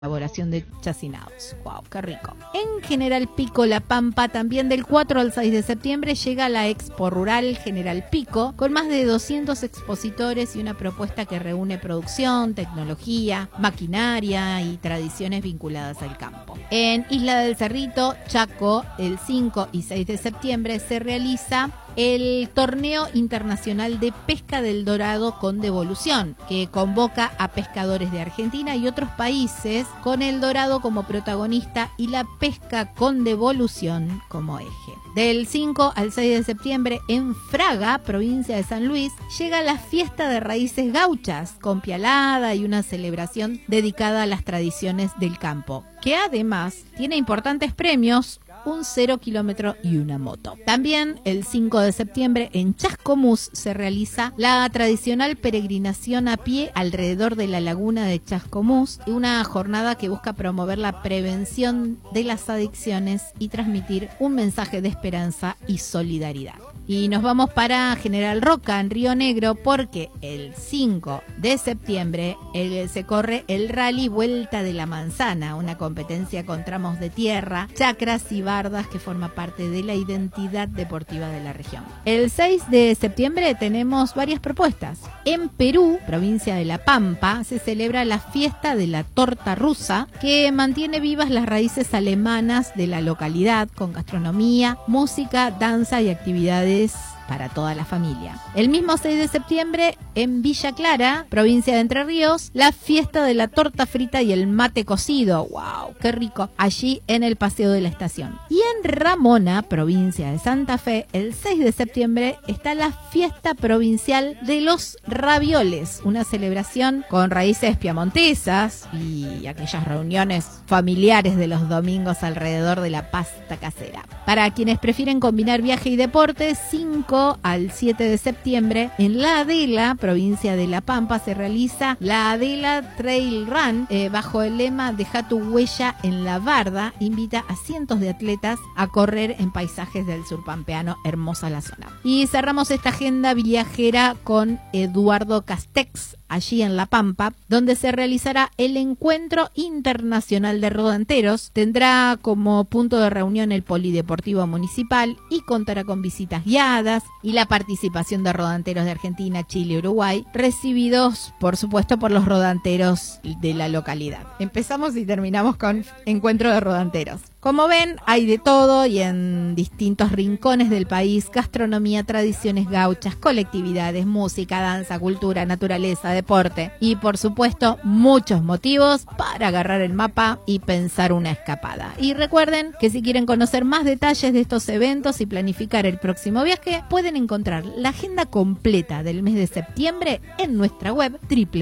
elaboración de chacinados. ¡Wow! ¡Qué rico! En General Pico, La Pampa, también del 4 al 6 de septiembre llega la Expo Rural General Pico, con más de 200 expositores y una propuesta que reúne producción, tecnología, maquinaria y tradiciones vinculadas al campo. En Isla del Cerrito, Chaco, el 5 y 6 de septiembre se realiza el Torneo Internacional de Pesca del Dorado con Devolución, que convoca a pescadores de Argentina y otros países con el dorado como protagonista y la pesca con devolución como eje. Del 5 al 6 de septiembre en Fraga, provincia de San Luis, llega la Fiesta de Raíces Gauchas, con pialada y una celebración dedicada a las tradiciones del campo, que además tiene importantes premios, un 0 kilómetro y una moto. También el 5 de septiembre en Chascomús se realiza la tradicional peregrinación a pie alrededor de la laguna de Chascomús, una jornada que busca promover la prevención de las adicciones y transmitir un mensaje de esperanza y solidaridad. Y nos vamos para General Roca, en Río Negro, porque el 5 de septiembre se corre el Rally Vuelta de la Manzana, una competencia con tramos de tierra, chacras y bardas que forma parte de la identidad deportiva de la región. El 6 de septiembre tenemos varias propuestas. En Perú, provincia de La Pampa, se celebra la fiesta de la torta rusa, que mantiene vivas las raíces alemanas de la localidad, con gastronomía, música, danza y actividades para toda la familia. El mismo 6 de septiembre, en Villa Clara, provincia de Entre Ríos, la fiesta de la torta frita y el mate cocido. ¡Wow! ¡Qué rico! Allí en el Paseo de la Estación. Y en Ramona, provincia de Santa Fe, el 6 de septiembre está la fiesta provincial de los ravioles, una celebración con raíces piamontesas y aquellas reuniones familiares de los domingos alrededor de la pasta casera. Para quienes prefieren combinar viaje y deporte, 5 al 7 de septiembre, en La Adela, provincia de La Pampa, se realiza la Adela Trail Run, bajo el lema Deja tu huella en la barda. Invita a cientos de atletas a correr en paisajes del sur pampeano. Hermosa la zona. Y cerramos esta agenda viajera con Eduardo Castex, allí en La Pampa, donde se realizará el Encuentro Internacional de Rodanteros. Tendrá como punto de reunión el Polideportivo Municipal y contará con visitas guiadas y la participación de rodanteros de Argentina, Chile y Uruguay, recibidos, por supuesto, por los rodanteros de la localidad. Empezamos y terminamos con Encuentro de Rodanteros. Como ven, hay de todo y en distintos rincones del país: gastronomía, tradiciones gauchas, colectividades, música, danza, cultura, naturaleza, deporte y, por supuesto, muchos motivos para agarrar el mapa y pensar una escapada. Y recuerden que si quieren conocer más detalles de estos eventos y planificar el próximo viaje, pueden encontrar la agenda completa del mes de septiembre en nuestra web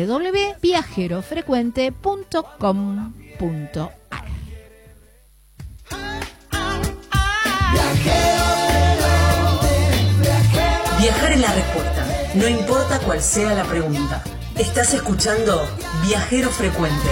www.viajerofrecuente.com.ar. Viajar es la respuesta, no importa cuál sea la pregunta. Estás escuchando Viajero Frecuente.